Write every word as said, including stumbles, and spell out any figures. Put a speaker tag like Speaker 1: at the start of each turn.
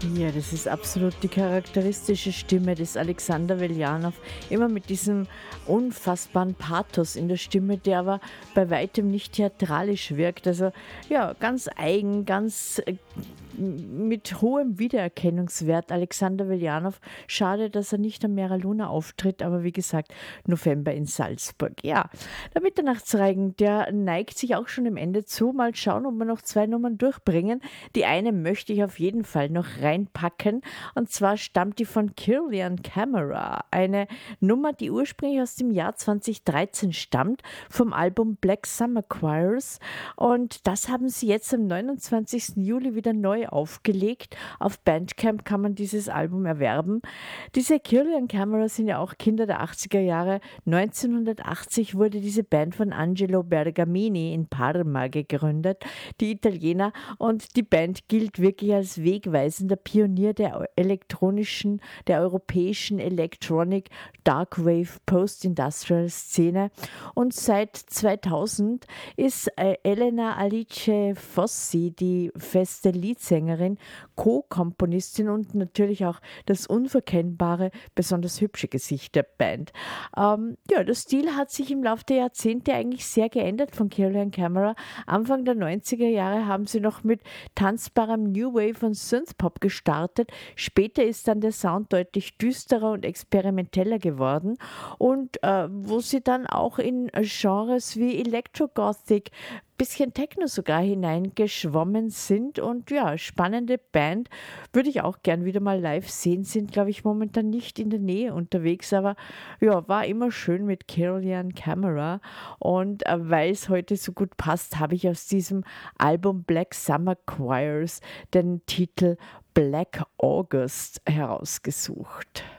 Speaker 1: Ja, das ist absolut die charakteristische Stimme des Alexander Veljanov. Immer mit diesem unfassbaren Pathos in der Stimme, der aber bei weitem nicht theatralisch wirkt. Also ja, ganz eigen, ganz äh, mit hohem Wiedererkennungswert. Alexander Veljanov. Schade, dass er nicht am Mera Luna auftritt, aber wie gesagt, November in Salzburg. Ja, der Mitternachtsreigen, der neigt sich auch schon dem Ende zu. Mal schauen, ob wir noch zwei Nummern durchbringen. Die eine möchte ich auf jeden Fall noch reinpacken. Und zwar stammt die von Kirlian Camera. Eine Nummer, die ursprünglich aus dem Jahr zweitausenddreizehn stammt, vom Album Black Summer Choirs. Und das haben sie jetzt am neunundzwanzigsten Juli wieder neu aufgelegt. Auf Bandcamp kann man dieses Album erwerben. Diese Kirlian Camera sind ja auch Kinder der achtziger Jahre. neunzehnhundertachtzig wurde diese Band von Angelo Bergamini in Parma gegründet, die Italiener. Und die Band gilt wirklich als wegweisender Pionier der elektronischen, der europäischen Electronic Darkwave Post-Industrial Szene. Und seit zweitausend ist äh, Elena Alice Fossi die feste Leadsängerin, Co-Komponistin und natürlich auch das unverkennbare, besonders hübsche Gesicht der Band. Ähm, ja, der Stil hat sich im Laufe der Jahrzehnte eigentlich sehr geändert von Kirlian Camera. Anfang der neunziger Jahre haben sie noch mit tanzbarem New Wave und Synthpop gestartet. Später ist dann der Sound deutlich düsterer und experimenteller geworden und äh, wo sie dann auch in Genres wie Electro-Gothic, bisschen Techno sogar hineingeschwommen sind und ja, spannende Band, würde ich auch gern wieder mal live sehen, sind glaube ich momentan nicht in der Nähe unterwegs, aber ja, war immer schön mit Kirlian Camera und äh, weil es heute so gut passt, habe ich aus diesem Album Black Summer Choirs den Titel Black August herausgesucht.